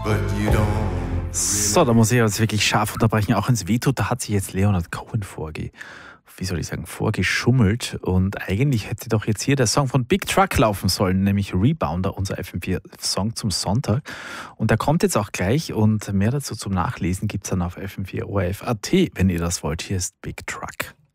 So, da muss ich jetzt wirklich scharf unterbrechen, auch ins Veto. Da hat sich jetzt Leonard Cohen vorgeschummelt. Und eigentlich hätte doch jetzt hier der Song von Big Truck laufen sollen, nämlich Rebounder, unser FM4-Song zum Sonntag. Und der kommt jetzt auch gleich. Und mehr dazu zum Nachlesen gibt es dann auf FM4 ORF.at, wenn ihr das wollt. Hier ist Big Truck.